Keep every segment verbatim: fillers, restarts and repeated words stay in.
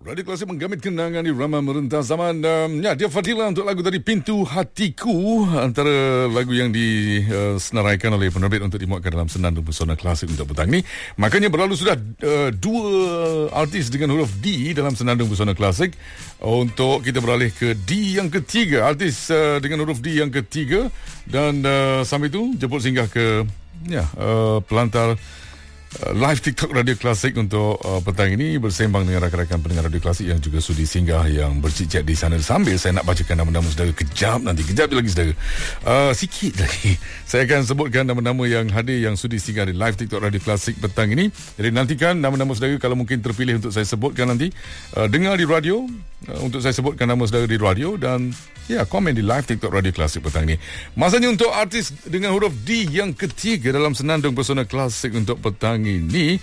Radio Klasik menggamit kenangan di Rama Merentas Zaman. Um, ya, dia Fadila untuk lagu tadi Pintu Hatiku, antara lagu yang disenaraikan uh, oleh penerbit untuk dimuatkan dalam Senandung Pesona Klasik untuk petang ini. Makanya berlalu sudah uh, dua artis dengan huruf D dalam Senandung Pesona Klasik. Untuk kita beralih ke D yang ketiga, artis uh, dengan huruf D yang ketiga, dan uh, sambil itu jemput singgah ke ya uh, pelantar Uh, live TikTok Radio Klasik untuk uh, petang ini, bersembang dengan rakan-rakan pendengar Radio Klasik yang juga sudi singgah, yang bercicit di sana. Sambil saya nak bacakan nama-nama saudara kejap nanti. Kejap lagi saudara. Uh, sikit lagi. Saya akan sebutkan nama-nama yang hadir yang sudi singgah di live TikTok Radio Klasik petang ini. Jadi nantikan nama-nama saudara kalau mungkin terpilih untuk saya sebutkan nanti. Uh, dengar di radio uh, untuk saya sebutkan nama saudara di radio, dan ya, komen di live TikTok Radio Klasik petang ini. Masanya untuk artis dengan huruf D yang ketiga dalam Senandung Pesona Klasik untuk petang ini.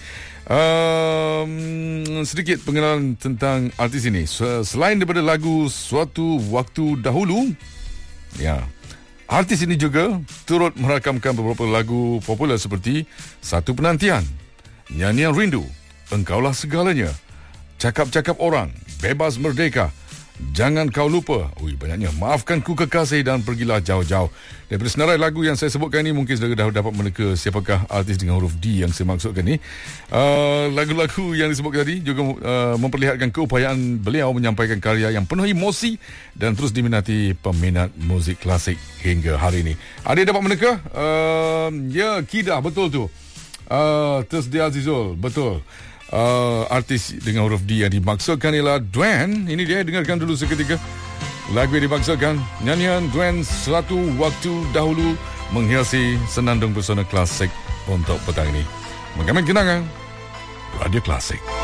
Um, sedikit pengenalan tentang artis ini. Selain daripada lagu Suatu Waktu Dahulu, ya, artis ini juga turut merakamkan beberapa lagu popular seperti Satu Penantian, Nyanyian Rindu, Engkaulah Segalanya, Cakap-Cakap Orang, Bebas Merdeka, Jangan Kau Lupa, ui banyaknya, Maafkan Ku Kekasih, dan Pergilah Jauh-Jauh. Daripada senarai lagu yang saya sebutkan ini, mungkin saudara dah dapat meneka siapakah artis dengan huruf D yang saya maksudkan ni. Uh, lagu-lagu yang disebutkan tadi juga uh, memperlihatkan keupayaan beliau menyampaikan karya yang penuh emosi dan terus diminati peminat muzik klasik hingga hari ini. Ada dapat meneka? Uh, ya, Kidah, betul tu. Uh, Tersedia Azizul, betul. Uh, artis dengan huruf D yang dimaksudkan ialah Duen. Ini dia, dengarkan dulu seketika lagu yang dimaksudkan, nyanyian Duen Suatu Waktu Dahulu, menghiasi Senandung Pesona Klasik untuk petang ini. Menggamit kenangan Radio Klasik.